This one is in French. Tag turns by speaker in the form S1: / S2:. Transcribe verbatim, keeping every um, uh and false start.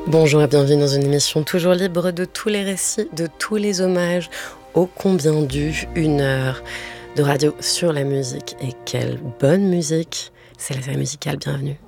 S1: Bonjour et bienvenue dans une émission toujours libre de tous les récits, de tous les hommages, ô combien dû, une heure de radio sur la musique. Et quelle bonne musique, c'est la série musicale, bienvenue.